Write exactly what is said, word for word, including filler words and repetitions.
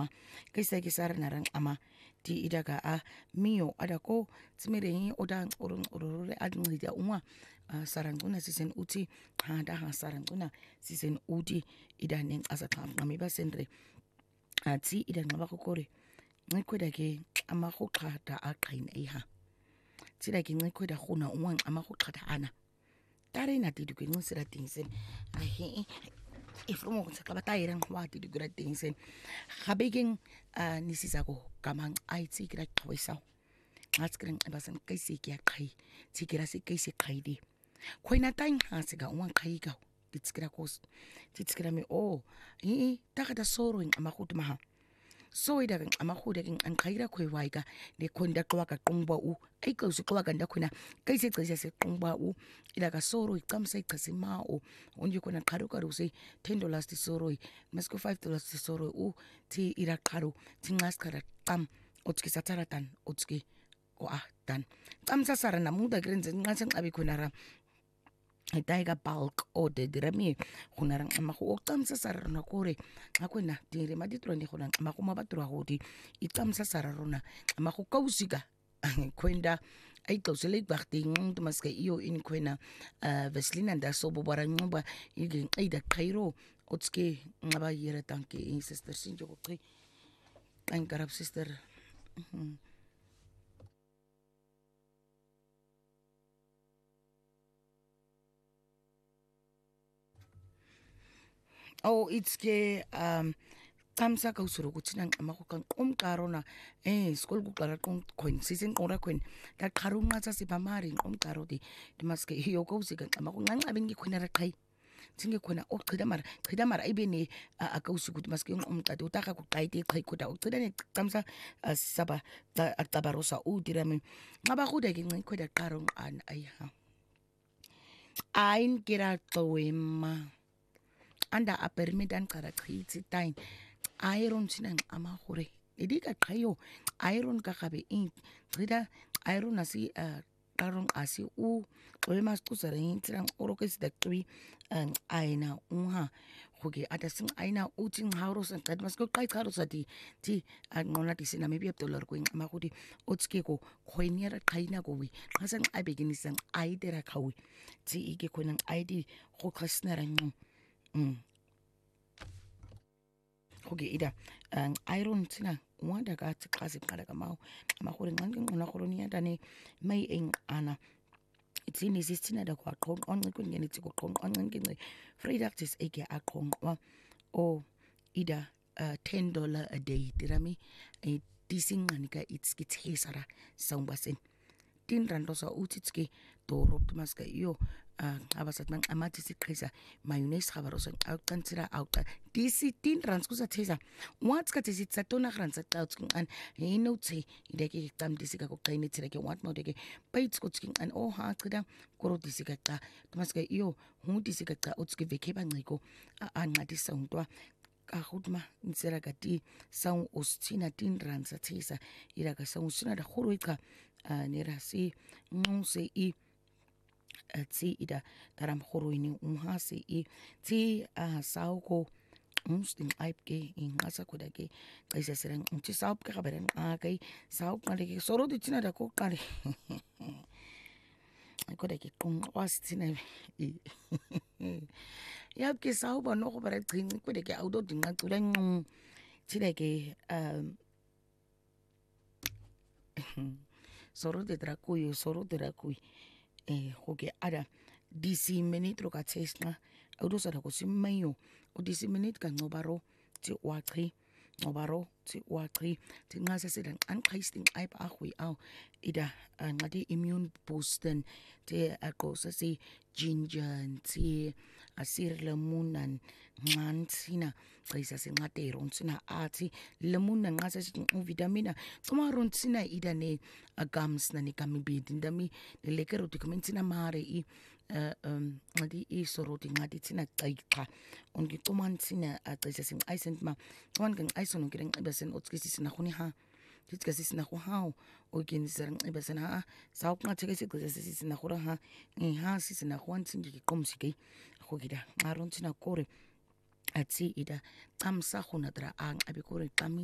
ama kaisa ke sa rena rang ama di idaga a mio adako tsimere oda orun orore adngida uma saranguna sisen uti handa ha saranguna sisen udi idanen asakam ngami basendre ati idan ngaba kokore ngikweda ke ama khoqhata aqhina iha tsira ke ngikweda khona umang ama khoqhata ana tare na tidu ke ngisira tingsen ahe ifromo go tsaka batayira ngwa tidu gra tingsen gabegeng nisisa go kamang aitsi kra qwesa ngatskreng abasan kaise ke aqhi tsikira se kaise qhaidi khoina tang ha se ga umang qhaika ditskira kos ditskira me o i takata soroing ama khutma so ida kan amahuda king an khaira khoi waika ne khonda qwa ka qungba u ai ka su qwa ka nda khona kai se qisa se qungba u ida ka soro iqamsa iqasima o onje khona qharu ka ruse ten dollars ti soro masko five dollars ti soro u ti ira qharu ti ngaskara qam otski sataratan otski ko ah dan qamsa sara namuda grenze ngansen qabi khona ra Taiga bulk o de dirami khunarang amahu o qamsa sararona kore ngakwena dire maditro ndi khona amahu mabatro hodi iqamsa sararona amahu kausika kwenda ai kausele igbarting tumaske iyo in kwena veslina nda sobo barancuba igen aida khairo otske ngaba yere tanke sister sinjo ko qi ankarab sister Oh, it's ke um qamsa ka usuro kuthina ngqama go kan qomqarona eh skol kuqala qom coin sisin qora coin ta qarunqa tsa sibamari qomqaro di dimaske hiyo ko usika ngqama go nqanqa bengi khona ra qhai tsinge khona o qhida mara qhida mara ibene aka usuku dimaske ngqomqade utaka ku qaiti qhai khoda uqhida ne qamsa saba aqabarosa u dirame ngaba gude ke nqikhoda qaro nqana ayiha ain kira qwema anda a permitan kara khitsi tain iron sinang ama hore edika qayo iron ka gabe in rida iron asi qaron asi u qwema skusare intrang orokes da twi aina unha khoge adasin aina utin hauros and qad masko qai qaros ati ti anqona tisina maybe dollar ko ama khudi otske ko khoiniera qaina ko wi qasan abeginisang aidera khawi ti ike khonang id go khasnara ngum khoge ida ang iron tsina wanda ka tsikasi qala ka mau ma khore ngangeng ona khoroni ya dane mai eng ana itsini sisina da kwa qong on ngikungeni tsiko qong on ngingeni free doctors eke aqong o ida ten dollars a day dirami e disingani ka itskitsara saumbasen tin rando sa utitske doro maska iyo abasat mang amati siqhisa mayonnaise khabarosa awqantsira awqa disi tin ranskusa thesa what's ka tisi tsatona gransa tautskin an hinotse ideke qam disi ka ko qaini tsira ke what modeke baits kutskin an o ha qida koro disi ka qa maska iyo hu disi ka qa utske veke banqiko anqadi sawntwa ka khutma ntsira ka ti saw ostina tin ransa thesa ira ka saw sina da khoroika nera si nuse i tsi ida taram khoroini umhase i tsi sauko musting aipke ingasa kodake kaisa serang unti saup ka kaberen akai saup ngale soro ditsina da ko kale kodake qong wasitsina i yap ke sauba no go bara qing kodake audo dinga tsula ngum tsileke um soro de drakuyo soro de rakui eh hoge ada disi minute ka tsesna audo sa ko simayo o disi minute ka ngobaro ti waqi ngobaro ti waqi ti ngase sedan an qhaisting aip agwi au ida ngadi immune boosten te akosa si ginger ti asir lemonan ngantsina qaisa singate ronsina ati lemuna ngase vitamina kuma ronsina ida ne agams na ni kami bidindami le lekero ti kamentsina mare i um ngadi i soroti ngadi tsina qaita ongi tomantsina qaisa sing aisent ma wan kan aison ngireng ibasen otskisi sina khuni ha titskasi sina khu ha o ken serang ibasen ha saup nga tsekesi qaisa sina khura ha ni ha sina khwan tsingi qomsike khogida ngaron tsina kore atsi ida qamsa khona tra ang abikore qami